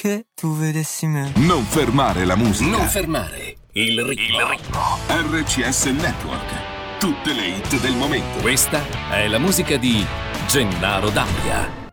che tu vedessi me. Non fermare la musica. Non fermare il ritmo. RCS Network. Tutte le hit del momento. Questa è la musica di Gennaro D'Ambia.